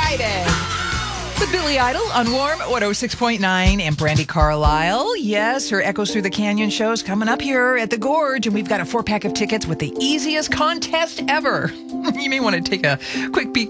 Friday. With Billy Idol on Warm 106.9 and Brandy Carlisle. Yes, her Echoes Through the Canyon show's coming up here at the Gorge, and we've got a 4-pack of tickets with the easiest contest ever. You may want to take a quick peek